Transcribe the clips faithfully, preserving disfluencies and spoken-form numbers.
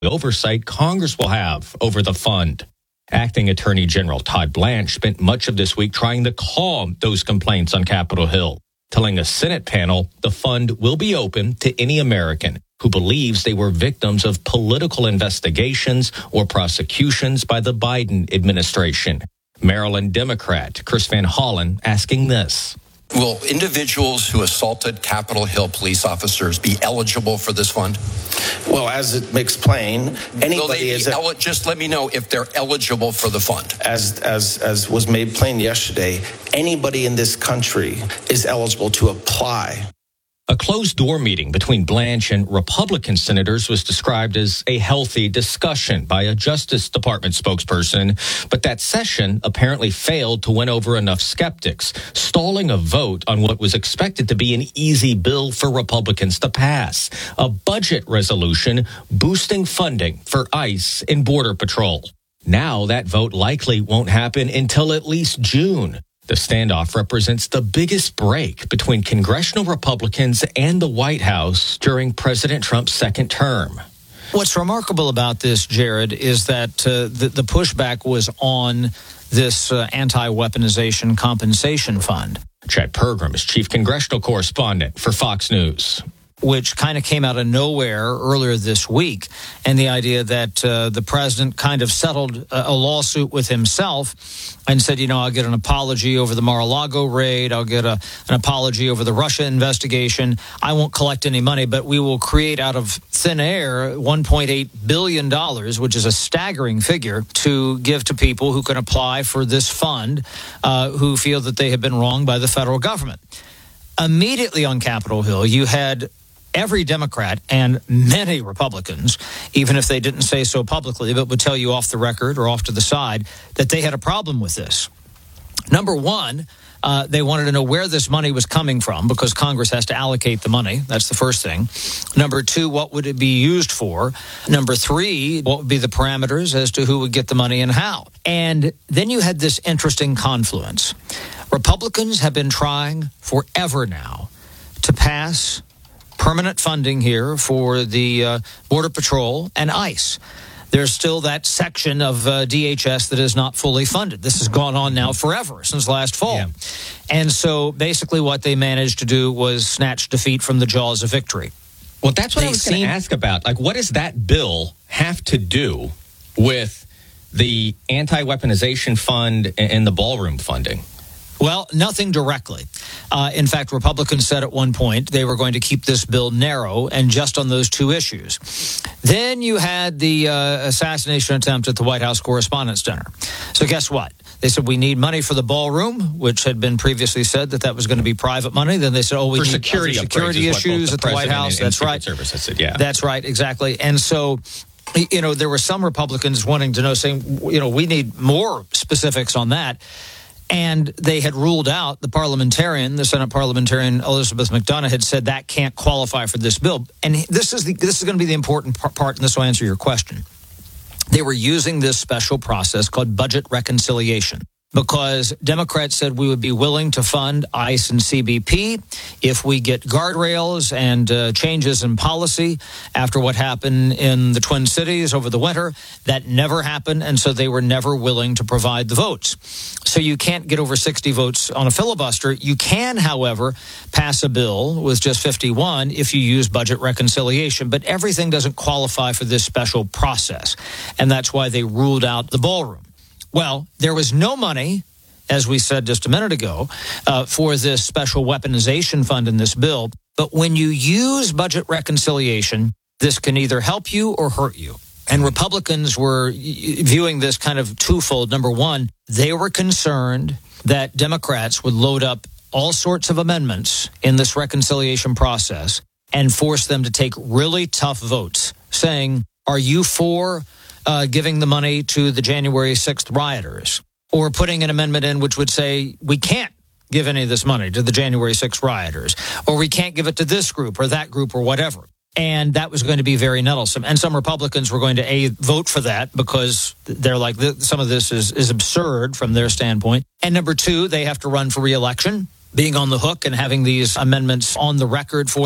oversight Congress will have over the fund. Acting Attorney General Todd Blanche spent much of this week trying to calm those complaints on Capitol Hill, telling a Senate panel the fund will be open to any American who believes they were victims of political investigations or prosecutions by the Biden administration. Maryland Democrat Chris Van Hollen asking this. Will individuals who assaulted Capitol Hill police officers be eligible for this fund? Well, as it makes plain, anybody is el- just let me know if they're eligible for the fund. As as as was made plain yesterday, anybody in this country is eligible to apply. A closed-door meeting between Blanche and Republican senators was described as a healthy discussion by a Justice Department spokesperson, but that session apparently failed to win over enough skeptics, stalling a vote on what was expected to be an easy bill for Republicans to pass, a budget resolution boosting funding for ICE and Border Patrol. Now that vote likely won't happen until at least June. The standoff represents the biggest break between congressional Republicans and the White House during President Trump's second term. What's remarkable about this, Jared, is that uh, the, the pushback was on this uh, anti-weaponization compensation fund. Chad Pergram is chief congressional correspondent for Fox News, which kind of came out of nowhere earlier this week, and the idea that uh, the president kind of settled a, a lawsuit with himself and said, you know, I'll get an apology over the Mar-a-Lago raid, I'll get a, an apology over the Russia investigation, I won't collect any money, but we will create out of thin air one point eight billion dollars, which is a staggering figure, to give to people who can apply for this fund uh, who feel that they have been wronged by the federal government. Immediately on Capitol Hill, you had every Democrat and many Republicans, even if they didn't say so publicly, but would tell you off the record or off to the side, that they had a problem with this. Number one, uh, they wanted to know where this money was coming from because Congress has to allocate the money. That's the first thing. Number two, what would it be used for? Number three, what would be the parameters as to who would get the money and how? And then you had this interesting confluence. Republicans have been trying forever now to pass permanent funding here for the uh, Border Patrol and ICE. There's still that section of uh, D H S that is not fully funded. This has gone on now forever, since last fall. Yeah. And so basically what they managed to do was snatch defeat from the jaws of victory. Well, that's what they I was going to ask about. Like, what does that bill have to do with the anti-weaponization fund and the ballroom funding? Well, nothing directly. Uh, in fact, Republicans said at one point they were going to keep this bill narrow and just on those two issues. Then you had the uh, assassination attempt at the White House Correspondents' Dinner. So guess what? They said we need money for the ballroom, which had been previously said that that was going to be private money. Then they said, oh, we for need security, security issues the at the White House. And, and That's right. Service. That's it, yeah. That's right, exactly. And so, you know, there were some Republicans wanting to know, saying, you know, we need more specifics on that. And they had ruled out the parliamentarian, the Senate parliamentarian Elizabeth McDonough had said that can't qualify for this bill. And this is the, this is going to be the important part, and this will answer your question. They were using this special process called budget reconciliation, because Democrats said we would be willing to fund ICE and C B P if we get guardrails and uh, changes in policy after what happened in the Twin Cities over the winter. That never happened, and so they were never willing to provide the votes. So you can't get over sixty votes on a filibuster. You can, however, pass a bill with just fifty-one if you use budget reconciliation, but everything doesn't qualify for this special process, and that's why they ruled out the ballroom. Well, there was no money, as we said just a minute ago, uh, for this special weaponization fund in this bill. But when you use budget reconciliation, this can either help you or hurt you. And Republicans were viewing this kind of twofold. Number one, they were concerned that Democrats would load up all sorts of amendments in this reconciliation process and force them to take really tough votes, saying, are you for Uh, giving the money to the January sixth rioters, or putting an amendment in which would say we can't give any of this money to the January sixth rioters, or we can't give it to this group or that group or whatever. And that was going to be very nettlesome. And some Republicans were going to a vote for that because they're like, some of this is, is absurd from their standpoint. And number two, they have to run for re-election. Being on the hook and having these amendments on the record for them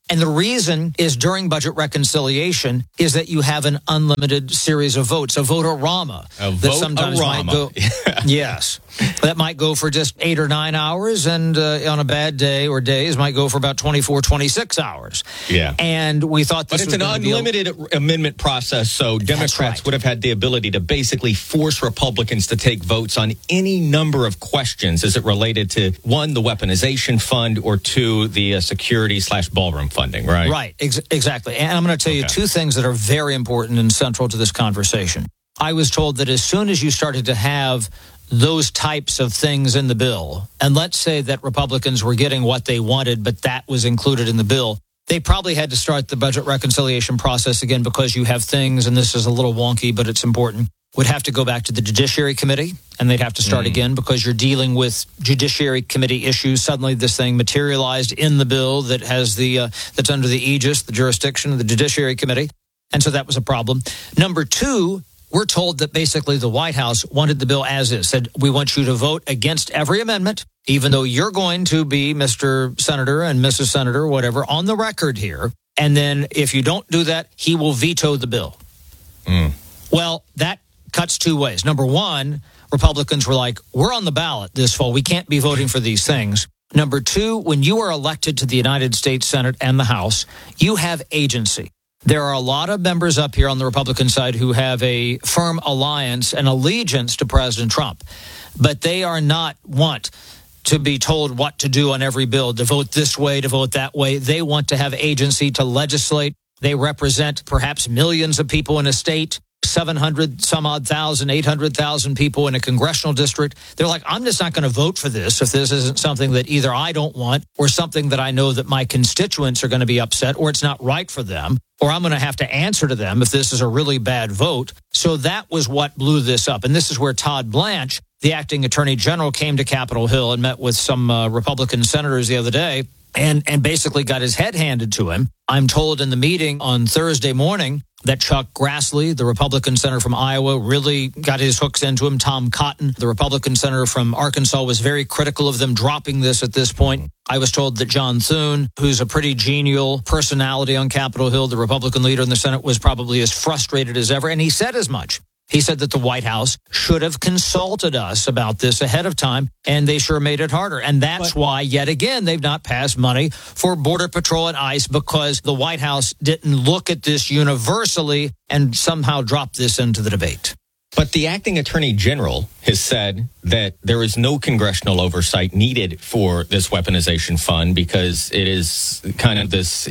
And the reason is during budget reconciliation is that you have an unlimited series of votes, a vote-a-rama. A that sometimes might go, yes, that might go for just eight or nine hours, and uh, on a bad day or days might go for about twenty-four, twenty-six hours. Yeah. And we thought this but was it's an unlimited a- amendment process, so Democrats right. would have had the ability to basically force Republicans to take votes on any number of questions as it related to, one, the weaponization fund, or two, the uh, security slash ballroom funding, right? Right, ex- exactly. And I'm going to tell you Okay. two things that are very important and central to this conversation. I was told that as soon as you started to have those types of things in the bill, and let's say that Republicans were getting what they wanted, but that was included in the bill, they probably had to start the budget reconciliation process again, because you have things, and this is a little wonky, but it's important, would have to go back to the Judiciary Committee, and they'd have to start mm. again because you're dealing with Judiciary Committee issues. Suddenly this thing materialized in the bill that has the uh, that's under the aegis, the jurisdiction of the Judiciary Committee. And so that was a problem. Number two, we're told that basically the White House wanted the bill as is, said, we want you to vote against every amendment, even though you're going to be Mister Senator and Missus Senator, whatever, on the record here. And then if you don't do that, he will veto the bill. Mm. Well, that cuts two ways. Number one, Republicans were like, we're on the ballot this fall. We can't be voting for these things. Number two, when you are elected to the United States Senate and the House, you have agency. There are a lot of members up here on the Republican side who have a firm alliance and allegiance to President Trump, but they are not want to be told what to do on every bill, to vote this way, to vote that way. They want to have agency to legislate. They represent perhaps millions of people in a state, seven hundred some odd thousand, eight hundred thousand people in a congressional district. They're like, I'm just not going to vote for this if this isn't something that either I don't want or something that I know that my constituents are going to be upset, or it's not right for them, or I'm going to have to answer to them if this is a really bad vote. So that was what blew this up. And this is where Todd Blanche, the acting attorney general, came to Capitol Hill and met with some uh, Republican senators the other day and, and basically got his head handed to him. I'm told in the meeting on Thursday morning that Chuck Grassley, the Republican senator from Iowa, really got his hooks into him. Tom Cotton, the Republican senator from Arkansas, was very critical of them dropping this at this point. I was told that John Thune, who's a pretty genial personality on Capitol Hill, the Republican leader in the Senate, was probably as frustrated as ever. And he said as much. He said that the White House should have consulted us about this ahead of time, and they sure made it harder. And that's but, why, yet again, they've not passed money for Border Patrol and ICE, because the White House didn't look at this universally and somehow dropped this into the debate. But the acting attorney general has said that there is no congressional oversight needed for this weaponization fund because it is kind of this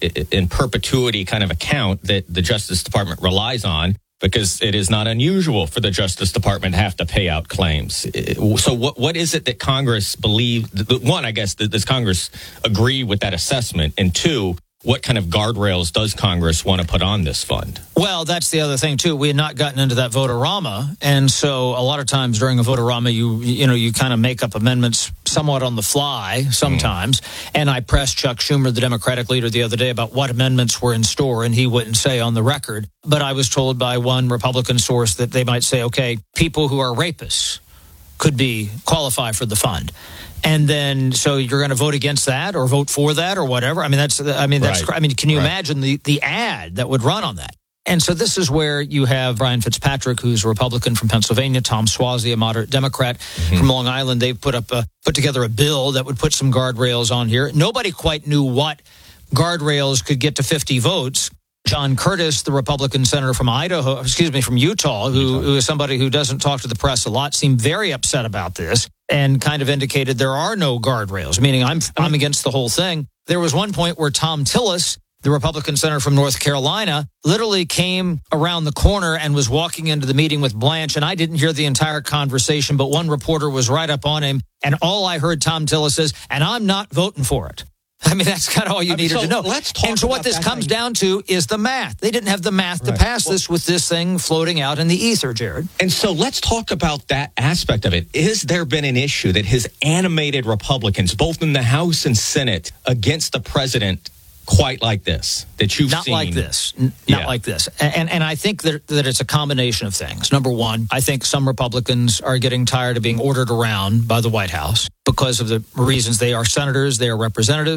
in perpetuity kind of account that the Justice Department relies on, because it is not unusual for the Justice Department to have to pay out claims. So what what is it that Congress believe? One, I guess, does Congress agree with that assessment? And two, what kind of guardrails does Congress want to put on this fund? Well, that's the other thing, too. We had not gotten into that vote-a-rama. And so a lot of times during a vote-a-rama, you you know, you kind of make up amendments somewhat on the fly sometimes. Mm. And I pressed Chuck Schumer, the Democratic leader, the other day about what amendments were in store, and he wouldn't say on the record. But I was told by one Republican source that they might say, okay, people who are rapists could be qualify for the fund. And then, so you're going to vote against that or vote for that or whatever. I mean, that's, I mean, that's, right. I mean, can you right. imagine the, the ad that would run on that? And so this is where you have Brian Fitzpatrick, who's a Republican from Pennsylvania, Tom Suozzi, a moderate Democrat mm-hmm. from Long Island. They've put up a, put together a bill that would put some guardrails on here. Nobody quite knew what guardrails could get to fifty votes. John Curtis, the Republican senator from Idaho, excuse me, from Utah, who, who is somebody who doesn't talk to the press a lot, seemed very upset about this and kind of indicated there are no guardrails, meaning I'm I'm against the whole thing. There was one point where Tom Tillis, the Republican senator from North Carolina, literally came around the corner and was walking into the meeting with Blanche, and I didn't hear the entire conversation, but one reporter was right up on him, and all I heard Tom Tillis says, and I'm not voting for it. I mean, that's kind of all you needed so to know. Let's talk and so what this comes thing. down to is the math. They didn't have the math right. to pass well, this with this thing floating out in the ether, Jared. And so let's talk about that aspect of it. Has there been an issue that has animated Republicans, both in the House and Senate, against the president quite like this, that you've Not seen? Not like this. N- yeah. Not like this. And, and and I think that, that it's a combination of things. Number one, I think some Republicans are getting tired of being ordered around by the White House because of the reasons they are senators, they are representatives.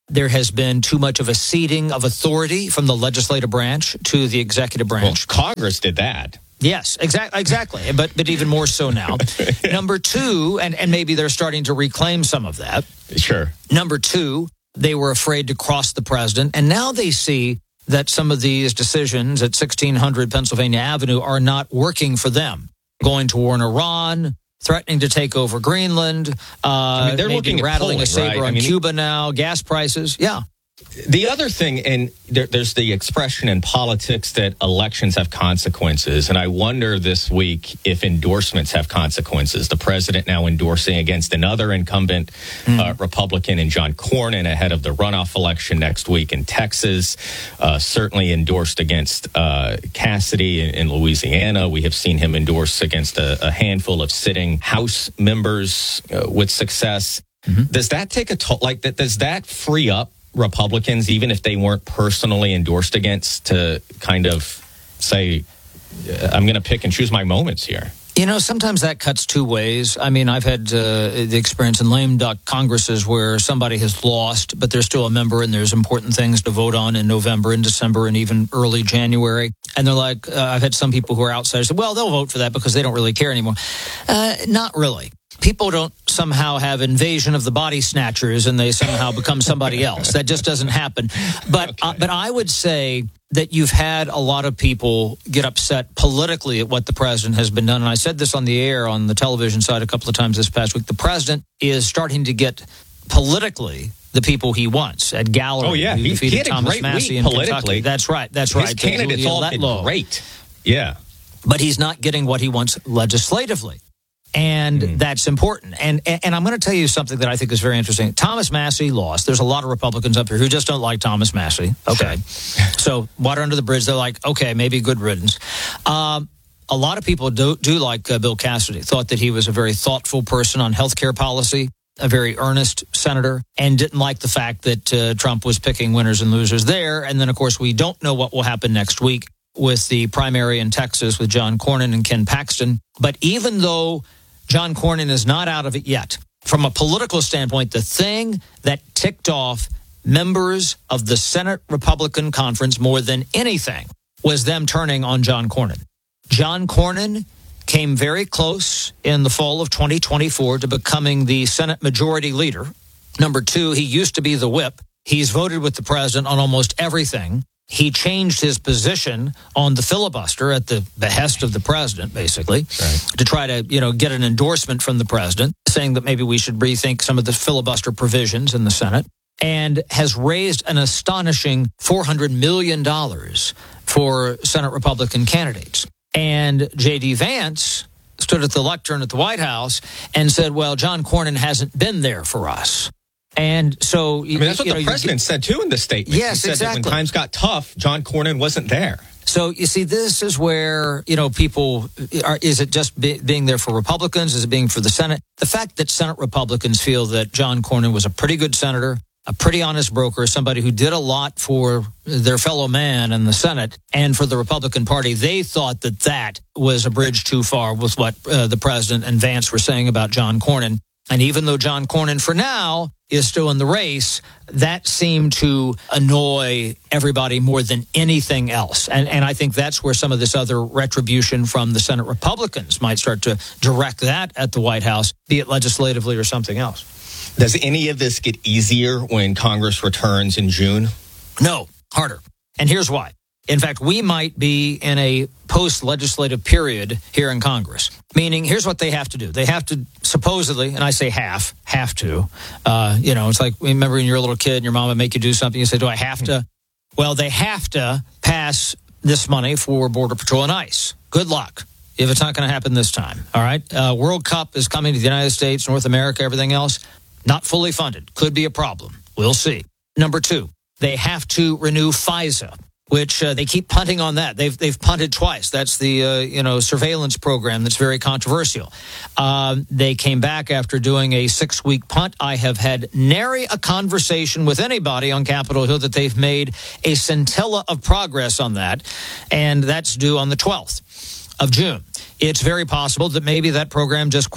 there has been too much of a ceding of authority from the legislative branch to the executive branch. Well, Congress did that. Yes, exactly, exactly. But but even more so now. Number two, and, and maybe they're starting to reclaim some of that. Sure. Number two, they were afraid to cross the president, and now they see that some of these decisions at sixteen hundred Pennsylvania Avenue are not working for them. Going to war in Iran, threatening to take over Greenland, uh, I mean, they're maybe looking at rattling polling, a saber right? on I mean, Cuba now, gas prices. Yeah. The other thing, and there, there's the expression in politics that elections have consequences, and I wonder this week if endorsements have consequences. The president now endorsing against another incumbent mm. uh, Republican in John Cornyn ahead of the runoff election next week in Texas, uh, certainly endorsed against uh, Cassidy in, in Louisiana. We have seen him endorse against a, a handful of sitting House members uh, with success. Mm-hmm. Does that take a toll? Like that? Does that free up Republicans, even if they weren't personally endorsed against, to kind of say, I'm going to pick and choose my moments here? You know, sometimes that cuts two ways. I mean, I've had uh, the experience in lame duck Congresses where somebody has lost, but they're still a member and there's important things to vote on in November and December and even early January. And they're like, uh, I've had some people who are outsiders say, well, they'll vote for that because they don't really care anymore. Uh, not really. People don't somehow have invasion of the body snatchers and they somehow become somebody else. That just doesn't happen. But okay. uh, but I would say that you've had a lot of people get upset politically at what the president has been done. And I said this on the air on the television side a couple of times this past week. The president is starting to get politically the people he wants. Ed Gallery, oh, yeah. who he, defeated he had Thomas a great Massey week in politically. Kentucky. That's right. That's His right. His candidates all did great. Yeah. But he's not getting what he wants legislatively. And mm. that's important. And, and and I'm going to tell you something that I think is very interesting. Thomas Massey lost. There's a lot of Republicans up here who just don't like Thomas Massey. Okay. So water under the bridge. They're like, okay, maybe good riddance. Um, a lot of people do, do like uh, Bill Cassidy, thought that he was a very thoughtful person on health care policy, a very earnest senator, and didn't like the fact that uh, Trump was picking winners and losers there. And then, of course, we don't know what will happen next week with the primary in Texas with John Cornyn and Ken Paxton. But even though John Cornyn is not out of it yet, from a political standpoint, the thing that ticked off members of the Senate Republican Conference more than anything was them turning on John Cornyn. John Cornyn came very close in the fall of twenty twenty-four to becoming the Senate Majority Leader. Number two, he used to be the whip. He's voted with the president on almost everything. He changed his position on the filibuster at the behest of the president, basically, right, to try to, you know, get an endorsement from the president, saying that maybe we should rethink some of the filibuster provisions in the Senate, and has raised an astonishing four hundred million dollars for Senate Republican candidates. And J D. Vance stood at the lectern at the White House and said, well, John Cornyn hasn't been there for us. And so, I mean, that's what you the know, president get, said, too, in the statement. Yes, he said exactly. that when times got tough, John Cornyn wasn't there. So, you see, this is where, you know, people are, is it just be, being there for Republicans? Is it being for the Senate? The fact that Senate Republicans feel that John Cornyn was a pretty good senator, a pretty honest broker, somebody who did a lot for their fellow man in the Senate and for the Republican Party, they thought that that was a bridge too far with what uh, the president and Vance were saying about John Cornyn. And even though John Cornyn, for now, is still in the race, that seemed to annoy everybody more than anything else. And, and I think that's where some of this other retribution from the Senate Republicans might start to direct that at the White House, be it legislatively or something else. Does any of this get easier when Congress returns in June? No, harder. And here's why. In fact, we might be in a post-legislative period here in Congress, meaning here's what they have to do. They have to supposedly, and I say half, have to, uh, you know, it's like, remember when you're a little kid and your mom would make you do something, you say, do I have to? Well, they have to pass this money for Border Patrol and ICE. Good luck if it's not going to happen this time, all right? Uh, World Cup is coming to the United States, North America, everything else, not fully funded. Could be a problem. We'll see. Number two, they have to renew FISA, which uh, they keep punting on that. They've they've punted twice. That's the uh, you know surveillance program that's very controversial. Uh, they came back after doing a six-week punt. I have had nary a conversation with anybody on Capitol Hill that they've made a scintilla of progress on that, and that's due on the twelfth of June. It's very possible that maybe that program just, quote,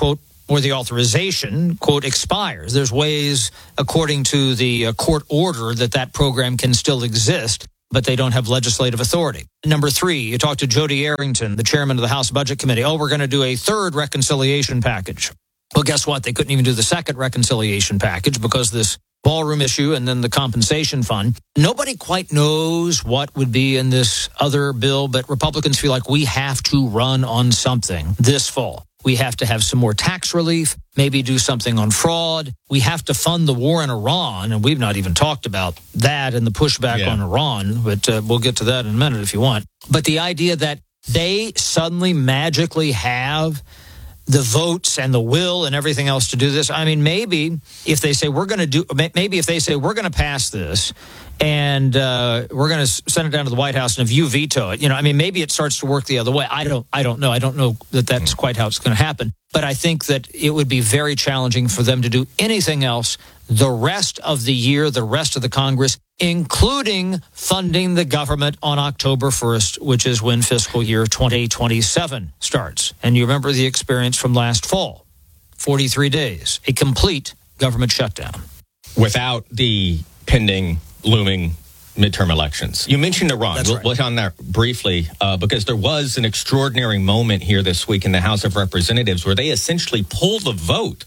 or the authorization, quote, expires. There's ways, according to the uh, court order, that that program can still exist, but they don't have legislative authority. Number three, you talked to Jody Arrington, the chairman of the House Budget Committee. Oh, we're going to do a third reconciliation package. Well, guess what? They couldn't even do the second reconciliation package because this ballroom issue and then the compensation fund. Nobody quite knows what would be in this other bill, but Republicans feel like we have to run on something this fall. We have to have some more tax relief, maybe do something on fraud. We have to fund the war in Iran, and we've not even talked about that and the pushback yeah. on Iran, but uh, we'll get to that in a minute if you want. But the idea that they suddenly magically have the votes and the will and everything else to do this. I mean, maybe if they say we're going to do, maybe if they say we're going to pass this and uh, we're going to send it down to the White House, and if you veto it, you know, I mean, maybe it starts to work the other way. I don't, I don't know. I don't know that that's quite how it's going to happen. But I think that it would be very challenging for them to do anything else the rest of the year, the rest of the Congress, including funding the government on October first, which is when fiscal year twenty twenty-seven starts. And you remember the experience from last fall, forty-three days, a complete government shutdown. Without the pending, looming midterm elections. You mentioned Iran. That's we'll right. look on that briefly uh, because there was an extraordinary moment here this week in the House of Representatives where they essentially pulled the vote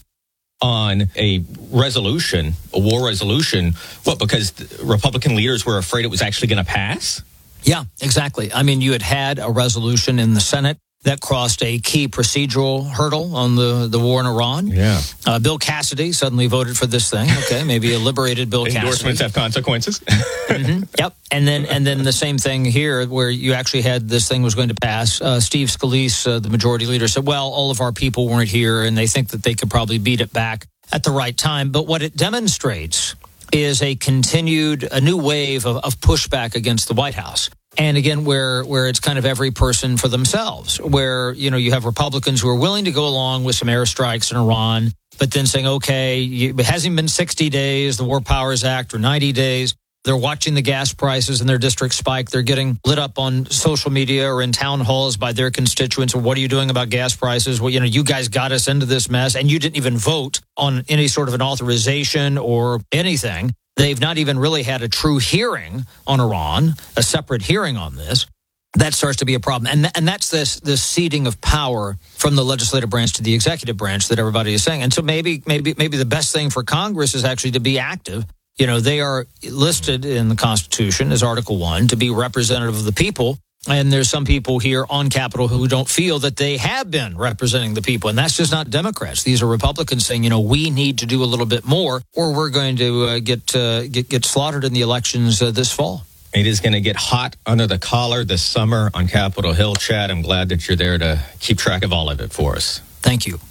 on a resolution, a war resolution. What, because Republican leaders were afraid it was actually going to pass? Yeah, exactly. I mean, you had had a resolution in the Senate that crossed a key procedural hurdle on the, the war in Iran. Yeah. Uh, Bill Cassidy suddenly voted for this thing. Okay, maybe a liberated Bill Cassidy. Endorsements have consequences. mm-hmm. Yep. And then and then the same thing here where you actually had this thing was going to pass. Uh, Steve Scalise, uh, the majority leader, said, well, all of our people weren't here and they think that they could probably beat it back at the right time. But what it demonstrates is a continued, a new wave of, of pushback against the White House. And again, where where it's kind of every person for themselves, where, you know, you have Republicans who are willing to go along with some airstrikes in Iran, but then saying, okay, you, it hasn't been sixty days, the War Powers Act, or ninety days. They're watching the gas prices in their district spike. They're getting lit up on social media or in town halls by their constituents. Or what are you doing about gas prices? Well, you know, you guys got us into this mess, and you didn't even vote on any sort of an authorization or anything. They've not even really had a true hearing on Iran, a separate hearing on this. That starts to be a problem. And and that's this this ceding of power from the legislative branch to the executive branch that everybody is saying. And so maybe maybe maybe the best thing for Congress is actually to be active. You know, they are listed in the Constitution as Article One to be representative of the people. And there's some people here on Capitol who don't feel that they have been representing the people. And that's just not Democrats. These are Republicans saying, you know, we need to do a little bit more or we're going to uh, get, uh, get get slaughtered in the elections uh, this fall. It is going to get hot under the collar this summer on Capitol Hill. Chad, I'm glad that you're there to keep track of all of it for us. Thank you.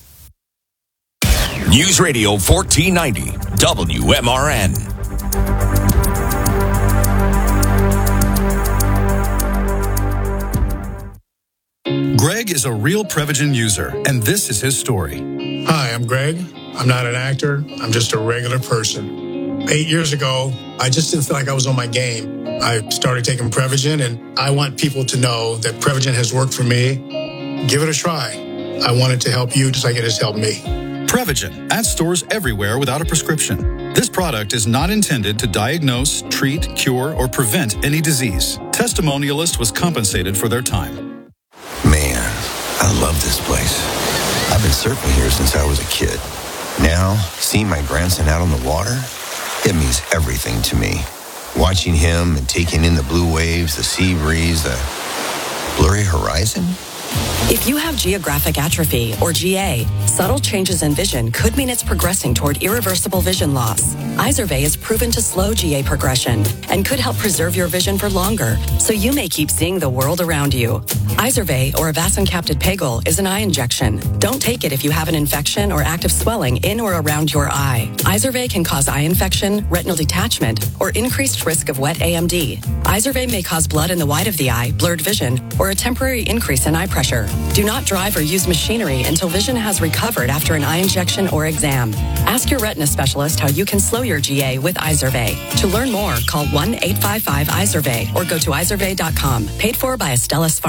News Radio fourteen ninety, W M R N. Greg is a real Prevagen user, and this is his story. Hi, I'm Greg. I'm not an actor. I'm just a regular person. Eight years ago, I just didn't feel like I was on my game. I started taking Prevagen, and I want people to know that Prevagen has worked for me. Give it a try. I want it to help you just like it has helped me. Prevagen, at stores everywhere without a prescription. This product is not intended to diagnose, treat, cure, or prevent any disease. Testimonialist was compensated for their time. Man, I love this place. I've been surfing here since I was a kid. Now, seeing my grandson out on the water, it means everything to me. Watching him and taking in the blue waves, the sea breeze, the blurry horizon. If you have geographic atrophy, or G A, subtle changes in vision could mean it's progressing toward irreversible vision loss. Izervay is proven to slow G A progression and could help preserve your vision for longer, so you may keep seeing the world around you. Izervay, or avacincaptad pegol, is an eye injection. Don't take it if you have an infection or active swelling in or around your eye. Izervay can cause eye infection, retinal detachment, or increased risk of wet A M D. Izervay may cause blood in the white of the eye, blurred vision, or a temporary increase in eye pressure. Do not drive or use machinery until vision has recovered after an eye injection or exam. Ask your retina specialist how you can slow your G A with Izervay. To learn more, call one eight five five Izervay or go to izervay dot com. Paid for by Astellas Pharma.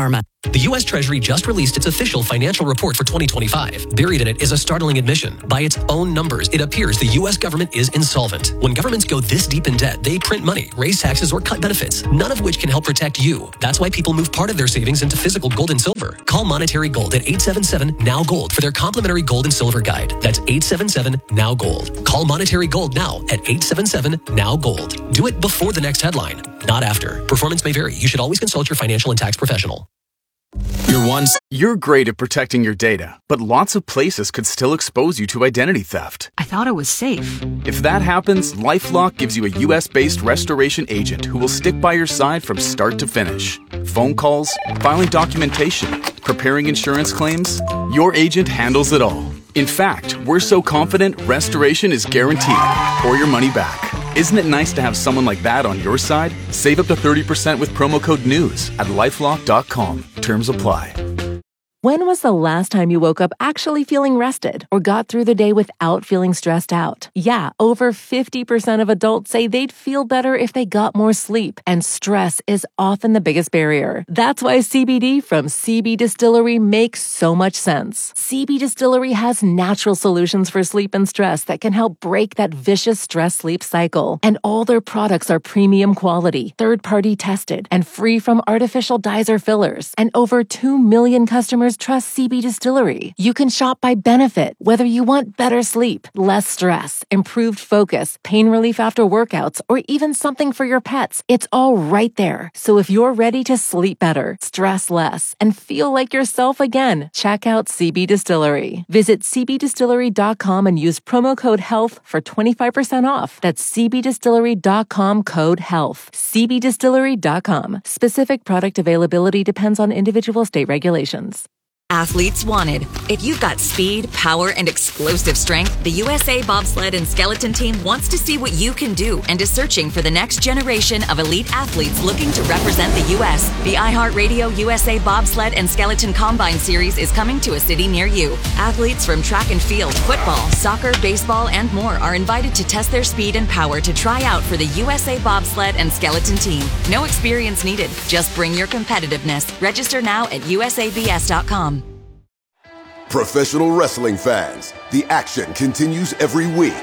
The U S Treasury just released its official financial report for twenty twenty-five. Buried in it is a startling admission. By its own numbers, it appears the U S government is insolvent. When governments go this deep in debt, they print money, raise taxes, or cut benefits, none of which can help protect you. That's why people move part of their savings into physical gold and silver. Call Monetary Gold at eight seven seven, N O W, GOLD for their complimentary gold and silver guide. That's eight seven seven, N O W, GOLD. Call Monetary Gold now at eight seven seven, N O W, GOLD. Do it before the next headline, not after. Performance may vary. You should always consult your financial and tax professional. You're one. You're great at protecting your data, but lots of places could still expose you to identity theft. I thought it was safe. If that happens, LifeLock gives you a U S-based restoration agent who will stick by your side from start to finish. Phone calls, filing documentation, preparing insurance claims, your agent handles it all. In fact, we're so confident restoration is guaranteed or your money back. Isn't it nice to have someone like that on your side? Save up to thirty percent with promo code NEWS at lifelock dot com. Terms apply. When was the last time you woke up actually feeling rested or got through the day without feeling stressed out? Yeah, over fifty percent of adults say they'd feel better if they got more sleep, and stress is often the biggest barrier. That's why C B D from C B Distillery makes so much sense. C B Distillery has natural solutions for sleep and stress that can help break that vicious stress-sleep cycle. And all their products are premium quality, third-party tested, and free from artificial dyes or fillers. And over two million customers trust C B Distillery. You can shop by benefit, whether you want better sleep, less stress, improved focus, pain relief after workouts, or even something for your pets. It's all right there. So if you're ready to sleep better, stress less, and feel like yourself again, check out C B Distillery. Visit c b distillery dot com and use promo code HEALTH for twenty-five percent off. That's c b distillery dot com code HEALTH. c b distillery dot com. Specific product availability depends on individual state regulations. Athletes wanted. If you've got speed, power, and explosive strength, the U S A Bobsled and Skeleton Team wants to see what you can do and is searching for the next generation of elite athletes looking to represent the U S The iHeartRadio U S A Bobsled and Skeleton Combine Series is coming to a city near you. Athletes from track and field, football, soccer, baseball, and more are invited to test their speed and power to try out for the U S A Bobsled and Skeleton Team. No experience needed. Just bring your competitiveness. Register now at U S A B S dot com. Professional wrestling fans, the action continues every week.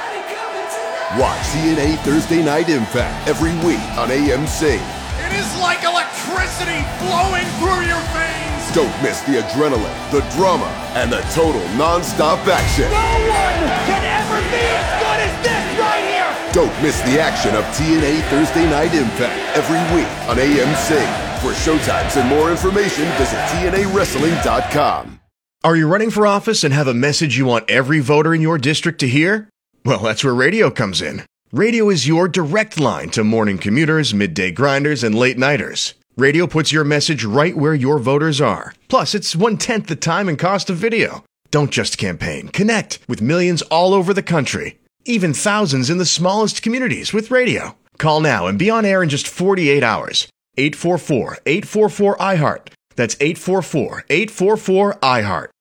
Watch T N A Thursday Night Impact every week on A M C. It is like electricity flowing through your veins. Don't miss the adrenaline, the drama, and the total non-stop action. No one can ever be as good as this right here. Don't miss the action of T N A Thursday Night Impact every week on A M C. For showtimes and more information, visit T N A wrestling dot com. Are you running for office and have a message you want every voter in your district to hear? Well, that's where radio comes in. Radio is your direct line to morning commuters, midday grinders, and late nighters. Radio puts your message right where your voters are. Plus, it's one-tenth the time and cost of video. Don't just campaign. Connect with millions all over the country. Even thousands in the smallest communities with radio. Call now and be on air in just forty-eight hours. eight four four, eight four four, I heart. That's eight four four, eight four four, I heart.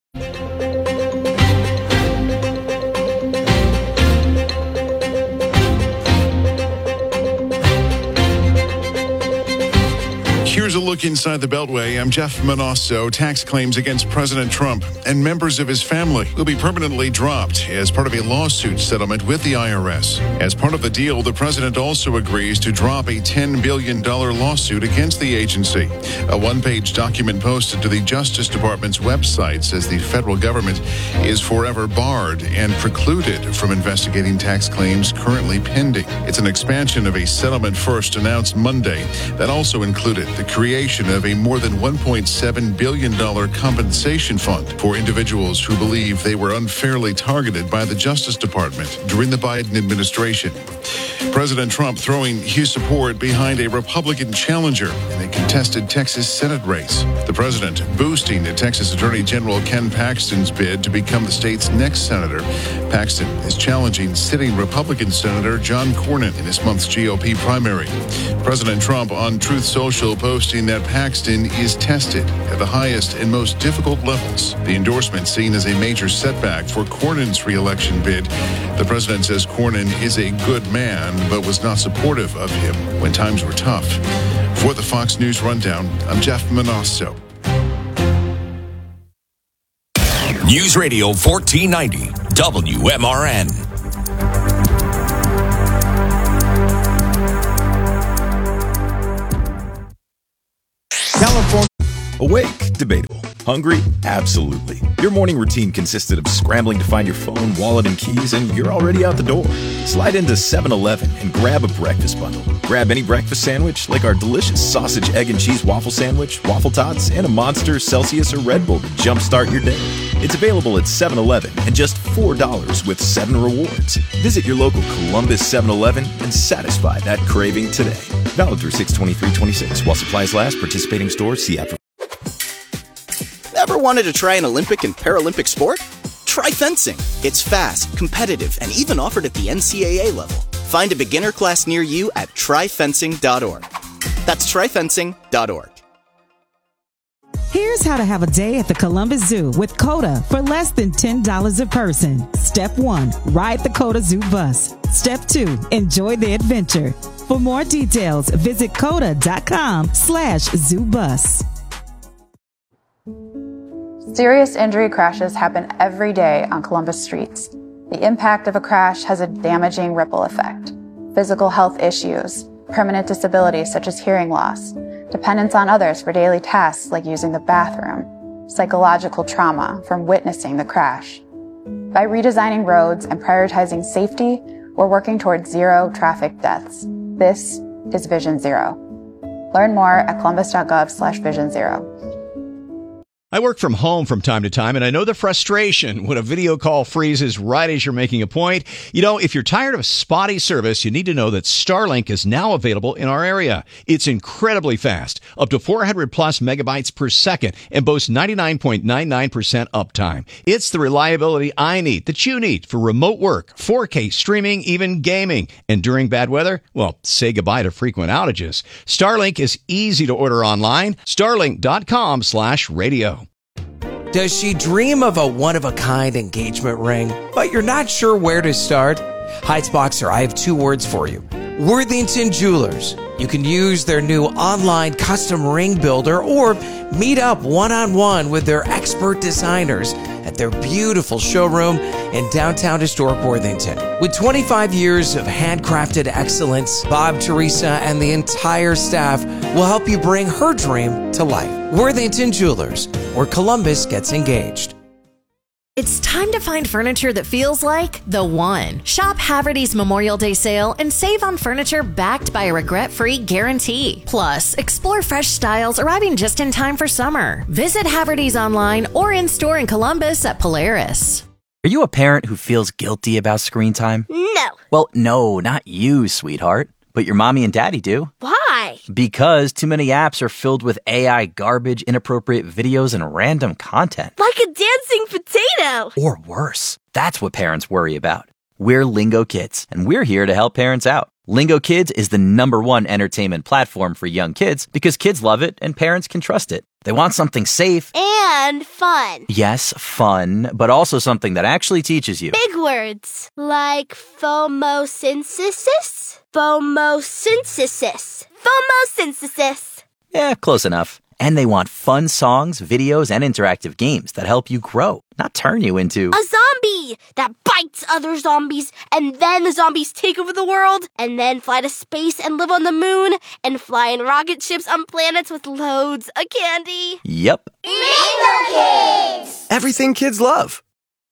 Here's a look inside the Beltway. I'm Jeff Manosso. Tax claims against President Trump and members of his family will be permanently dropped as part of a lawsuit settlement with the I R S. As part of the deal, the president also agrees to drop a ten billion dollars lawsuit against the agency. A one-page document posted to the Justice Department's website says the federal government is forever barred and precluded from investigating tax claims currently pending. It's an expansion of a settlement first announced Monday that also included the creation of a more than one point seven billion dollars compensation fund for individuals who believe they were unfairly targeted by the Justice Department during the Biden administration. President Trump throwing his support behind a Republican challenger in a contested Texas Senate race. The president boosting the Texas Attorney General Ken Paxton's bid to become the state's next senator. Paxton is challenging sitting Republican Senator John Cornyn in this month's G O P primary. President Trump on Truth Social posting that Paxton is tested at the highest and most difficult levels. The endorsement seen as a major setback for Cornyn's re-election bid. The president says Cornyn is a good man, but was not supportive of him when times were tough. For the Fox News Rundown, I'm Jeff Manosso. News Radio fourteen ninety, W M R N. California. Awake? Debatable. Hungry? Absolutely. Your morning routine consisted of scrambling to find your phone, wallet, and keys, and you're already out the door. Slide into seven eleven and grab a breakfast bundle. Grab any breakfast sandwich, like our delicious sausage, egg, and cheese waffle sandwich, waffle tots, and a Monster, Celsius, or Red Bull to jumpstart your day. It's available at seven eleven and just four dollars with seven rewards. Visit your local Columbus seven eleven and satisfy that craving today. Valid through six twenty-three twenty-six. While supplies last, participating stores, see app for... Ever wanted to try an Olympic and Paralympic sport? Try fencing. It's fast, competitive, and even offered at the N C A A level. Find a beginner class near you at try fencing dot org. That's try fencing dot org. Here's how to have a day at the Columbus Zoo with COTA for less than ten dollars a person. Step one, ride the COTA Zoo bus. Step two, enjoy the adventure. For more details, visit coda.com slash zoo bus. Serious injury crashes happen every day on Columbus streets. The impact of a crash has a damaging ripple effect. Physical health issues, permanent disabilities such as hearing loss, dependence on others for daily tasks like using the bathroom, psychological trauma from witnessing the crash. By redesigning roads and prioritizing safety, we're working towards zero traffic deaths. This is Vision Zero. Learn more at columbus.gov slash vision zero. I work from home from time to time, and I know the frustration when a video call freezes right as you're making a point. You know, if you're tired of spotty service, you need to know that Starlink is now available in our area. It's incredibly fast, up to four hundred plus megabytes per second, and boasts ninety-nine point nine nine percent uptime. It's the reliability I need, that you need, for remote work, four K streaming, even gaming. And during bad weather, well, say goodbye to frequent outages. Starlink is easy to order online. Starlink.com slash radio. Does she dream of a one-of-a-kind engagement ring, but you're not sure where to start? Heights Boxer, I have two words for you. Worthington Jewelers. You can use their new online custom ring builder or meet up one-on-one with their expert designers at their beautiful showroom in downtown historic Worthington. With twenty-five years of handcrafted excellence, Bob, Teresa, and the entire staff will help you bring her dream to life. Worthington Jewelers, where Columbus gets engaged. It's time to find furniture that feels like the one. Shop Haverty's Memorial Day sale and save on furniture backed by a regret-free guarantee. Plus, explore fresh styles arriving just in time for summer. Visit Haverty's online or in-store in Columbus at Polaris. Are you a parent who feels guilty about screen time? No. Well, no, not you, sweetheart. But your mommy and daddy do. Why? Because too many apps are filled with A I garbage, inappropriate videos, and random content. Like a dancing potato. Or worse. That's what parents worry about. We're Lingo Kids, and we're here to help parents out. Lingo Kids is the number one entertainment platform for young kids because kids love it and parents can trust it. They want something safe. And fun. Yes, fun, but also something that actually teaches you. Big words like phomosynthesis. Phomosynthesis. Phomosynthesis. Yeah, close enough. And they want fun songs, videos, and interactive games that help you grow, not turn you into a zombie that bites other zombies, and then the zombies take over the world, and then fly to space and live on the moon, and fly in rocket ships on planets with loads of candy. Yep. Lingo Kids! Everything kids love.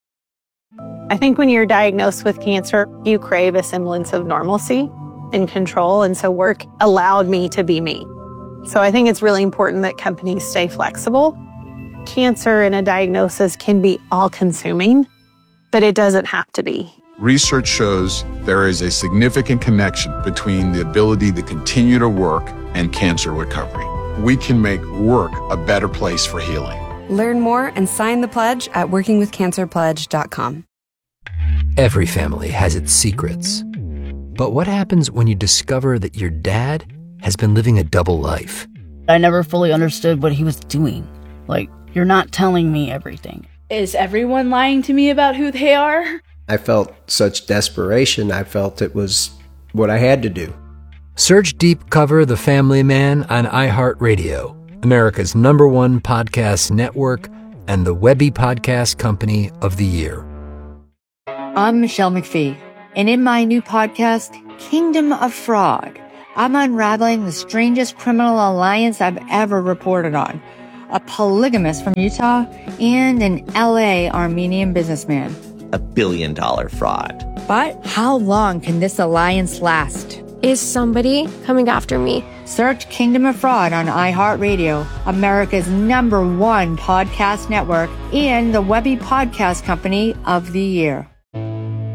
I think when you're diagnosed with cancer, you crave a semblance of normalcy and control, and so work allowed me to be me. So I think it's really important that companies stay flexible. Cancer and a diagnosis can be all-consuming, but it doesn't have to be. Research shows there is a significant connection between the ability to continue to work and cancer recovery. We can make work a better place for healing. Learn more and sign the pledge at working with cancer pledge dot com. Every family has its secrets. But what happens when you discover that your dad has been living a double life? I never fully understood what he was doing. Like, you're not telling me everything. Is everyone lying to me about who they are? I felt such desperation. I felt it was what I had to do. Search Deep Cover The Family Man on iHeartRadio, America's number one podcast network, and the Webby Podcast Company of the Year. I'm Michelle McPhee, and in my new podcast, Kingdom of Fraud, I'm unraveling the strangest criminal alliance I've ever reported on. A polygamist from Utah and an L A Armenian businessman. A billion dollar fraud. But how long can this alliance last? Is somebody coming after me? Search Kingdom of Fraud on iHeartRadio, America's number one podcast network, and the Webby Podcast Company of the Year.